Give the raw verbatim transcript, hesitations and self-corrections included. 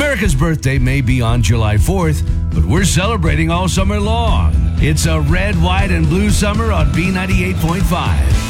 America's birthday may be on July fourth, but we're celebrating all summer long. It's a red, white, and blue summer on B ninety-eight point five.